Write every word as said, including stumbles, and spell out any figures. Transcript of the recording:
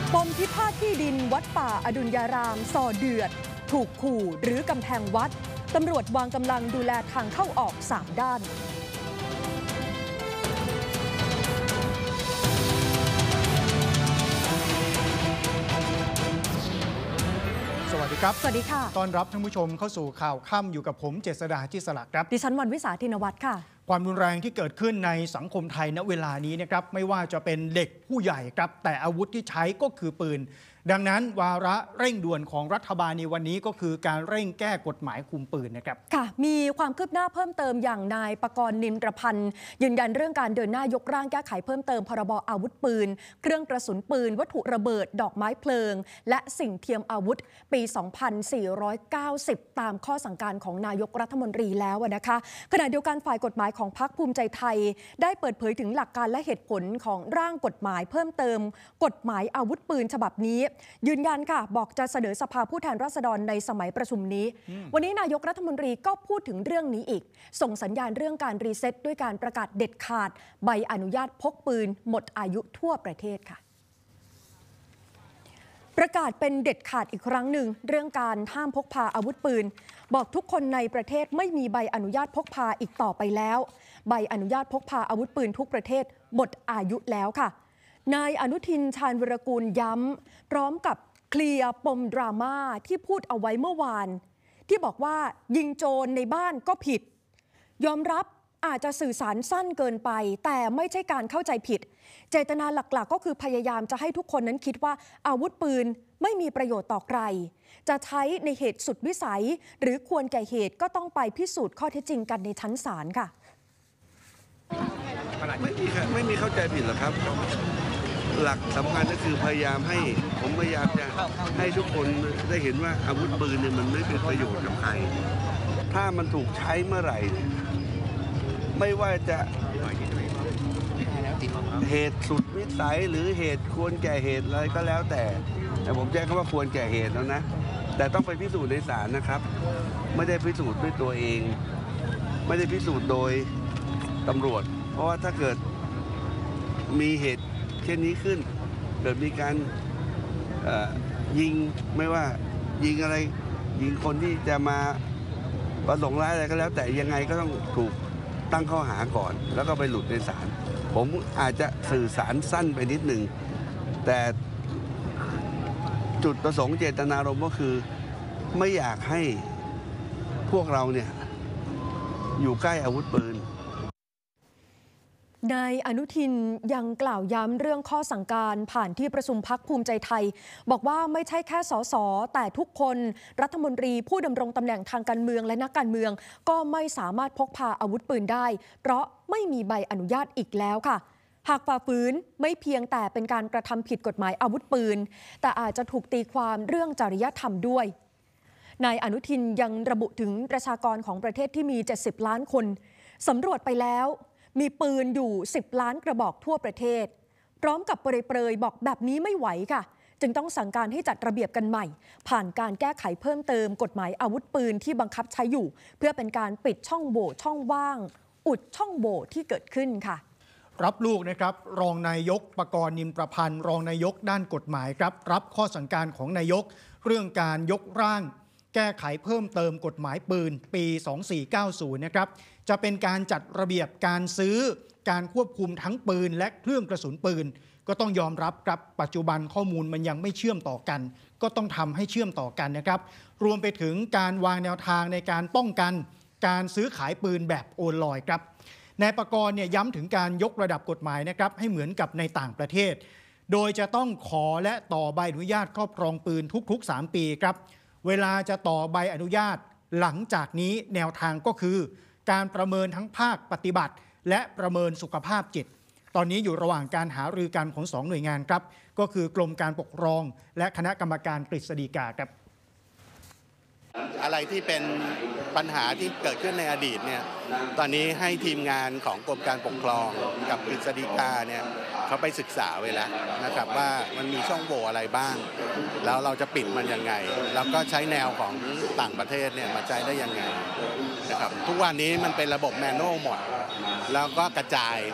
ปมพิพาทที่ดินวัดป่าอดุลยารามส่อเดือดถูกขู่หรือกำแพงวัดตำรวจวางกำลังดูแลทางเข้าออกสามด้านสวัสดีครับสวัสดีค่ะต้อนรับท่านผู้ชมเข้าสู่ข่าวค่ำอยู่กับผมเจษฎาจิตสลักครับดิฉันวรรณวิสาธินวัฒน์ค่ะความรุนแรงที่เกิดขึ้นในสังคมไทยณเวลานี้นะครับไม่ว่าจะเป็นเด็กผู้ใหญ่ครับแต่อาวุธที่ใช้ก็คือปืนดังนั้นวาระเร่งด่วนของรัฐบาลในวันนี้ก็คือการเร่งแก้กฎหมายคุมปืนนะครับค่ะมีความคืบหน้าเพิ่มเติมอย่างนายปกรณ์นินรพันธ์ยืนยันเรื่องการเดินหน้ายกร่างแก้ไขเพิ่มเติมพรบอาวุธปืนเครื่องกระสุนปืนวัตถุระเบิดดอกไม้เพลิงและสิ่งเทียมอาวุธปี สองพันสี่ร้อยเก้าสิบ ตามข้อสั่งการของนายกรัฐมนตรีแล้วนะคะขณะเดียวกันฝ่ายกฎหมายของพรรคภูมิใจไทยได้เปิดเผยถึงหลักการและเหตุผลของร่างกฎหมายเพิ่มเติมกฎหมายอาวุธปืนฉบับนี้ยืนยันค่ะบอกจะเสนอสภาผู้แทนราษฎรในสมัยประชุมนี้วันนี้นายกรัฐมนตรีก็พูดถึงเรื่องนี้อีกส่งสัญญาณเรื่องการรีเซ็ตด้วยการประกาศเด็ดขาดใบอนุญาตพกปืนหมดอายุทั่วประเทศค่ะประกาศเป็นเด็ดขาดอีกครั้งหนึ่งเรื่องการห้ามพกพาอาวุธปืนบอกทุกคนในประเทศไม่มีใบอนุญาตพกพาอีกต่อไปแล้วใบอนุญาตพกพาอาวุธปืนทุกประเทศหมดอายุแล้วค่ะนายอนุทินชาญวิรากูลย้ำพร้อมกับเคลียร์ปมดราม่าที่พูดเอาไว้เมื่อวานที่บอกว่ายิงโจรในบ้านก็ผิดยอมรับอาจจะสื่อสารสั้นเกินไปแต่ไม่ใช่การเข้าใจผิดเจตนาหลักๆก็คือพยายามจะให้ทุกคนนั้นคิดว่าอาวุธปืนไม่มีประโยชน์ต่อใครจะใช้ในเหตุสุดวิสัยหรือควรแก่เหตุก็ต้องไปพิสูจน์ข้อเท็จจริงกันในชั้นศาลค่ะไม่มีไม่มีเข้าใจผิดหรอกครับหลักสำคัญก็คือพยายามให้ผมพยายามจะให้ทุกคนได้เห็นว่าอาวุธปืนเนี่ยมันไม่เป็นประโยชน์กับใครถ้ามันถูกใช้เมื่อไหร่ไม่ว่าจะเหตุสุดวิสัยหรือเหตุควรแก่เหตุอะไรก็แล้วแต่แต่ผมแจ้งคำว่าควรแก่เหตุแล้วนะแต่ต้องไปพิสูจน์ในศาลนะครับไม่ได้พิสูจน์ด้วยตัวเองไม่ได้พิสูจน์โดยตำรวจเพราะว่าถ้าเกิดมีเหตุเช่นนี้ขึ้นเกิดมีการยิงไม่ว่ายิงอะไรยิงคนที่จะมาประสงค์ร้ายอะไรก็แล้วแต่ยังไงก็ต้องถูกตั้งข้อหาก่อนแล้วก็ไปหลุดในศาลผมอาจจะสื่อสารสั้นไปนิดหนึ่งแต่จุดประสงค์เจตนารมณ์ก็คือไม่อยากให้พวกเราเนี่ยอยู่ใกล้อาวุธปืนนายอนุทินยังกล่าวย้ำเรื่องข้อสั่งการผ่านที่ประชุมพรรคภูมิใจไทยบอกว่าไม่ใช่แค่สสแต่ทุกคนรัฐมนตรีผู้ดำรงตำแหน่งทางการเมืองและนักการเมืองก็ไม่สามารถพกพาอาวุธปืนได้เพราะไม่มีใบอนุญาตอีกแล้วค่ะหากฝ่าฝืนไม่เพียงแต่เป็นการกระทำผิดกฎหมายอาวุธปืนแต่อาจจะถูกตีความเรื่องจริยธรรมด้วยนายอนุทินยังระบุถึงประชากรของประเทศที่มีเจ็ดสิบล้านคนสำรวจไปแล้วมีปืนอยู่สิบล้านกระบอกทั่วประเทศพร้อมกับเปรยๆบอกแบบนี้ไม่ไหวค่ะจึงต้องสั่งการให้จัดระเบียบกันใหม่ผ่านการแก้ไขเพิ่มเติมกฎหมายอาวุธปืนที่บังคับใช้อยู่เพื่อเป็นการปิดช่องโหว่ช่องว่างอุดช่องโหว่ที่เกิดขึ้นค่ะรับลูกนะครับรองนายกปกรณ์นิมประพันธ์รองนายกด้านกฎหมายครับรับข้อสั่งการของนายกเรื่องการยกร่างแก้ไขเพิ่มเติมกฎหมายปืนปี สองพันสี่ร้อยเก้าสิบ นะครับจะเป็นการจัดระเบียบการซื้อการควบคุมทั้งปืนและเครื่องกระสุนปืนก็ต้องยอมรับครับปัจจุบันข้อมูลมันยังไม่เชื่อมต่อกันก็ต้องทำให้เชื่อมต่อกันนะครับรวมไปถึงการวางแนวทางในการป้องกันการซื้อขายปืนแบบโอนลอยครับนายปกรณ์เนี่ยย้ำถึงการยกระดับกฎหมายนะครับให้เหมือนกับในต่างประเทศโดยจะต้องขอและต่อใบอนุญาตครอบครองปืนทุกๆสามปีครับเวลาจะต่อใบอนุญาตหลังจากนี้แนวทางก็คือการประเมินทั้งภาคปฏิบัติและประเมินสุขภาพจิตตอนนี้อยู่ระหว่างการหารือกันของสองหน่วยงานครับก็คือกรมการปกครองและคณะกรรมการกฤษฎีกาครับอะไรที่เป็นปัญหาที่เกิดขึ้นในอดีตเนี่ยตอนนี้ให้ทีมงานของกรมการปกครองกับกฤษฎีกาเนี่ยเขาไปศึกษาไว้แล้วนะครับว่ามันมีช่องโหว่อะไรบ้างแล้วเราจะปิดมันยังไงแล้วก็ใช้แนวของต่างประเทศเนี่ยมาใช้ได้ยังไงนะครับทุกวันนี้มันเป็นระบบแมนนวลหมดแล้วก็กระจาย